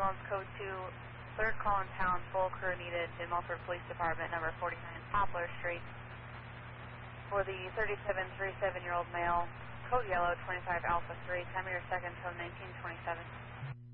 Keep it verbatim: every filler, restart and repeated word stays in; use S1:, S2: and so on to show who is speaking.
S1: ambulance code two, third call in town, full crew needed to Milford Police Department, number forty-nine Poplar Street, for the thirty-seven, thirty-seven year old male, code yellow, twenty-five Alpha three, time of your second, code nineteen twenty-seven.